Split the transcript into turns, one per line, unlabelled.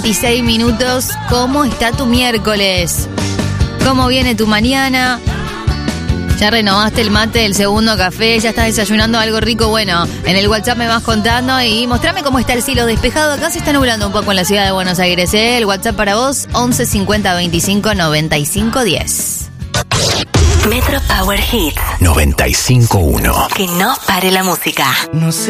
6 minutos. ¿Cómo está tu miércoles? ¿Cómo viene tu mañana? ¿Ya renovaste el mate, el segundo café? ¿Ya estás desayunando algo rico? Bueno, en el WhatsApp me vas contando y mostrame cómo está el cielo despejado. Acá se está nublando un poco en la ciudad de Buenos Aires, ¿eh? El WhatsApp para vos, 11 50 25 95 10.
Metro Power Hits
95.1.
Que no pare la música.
No sé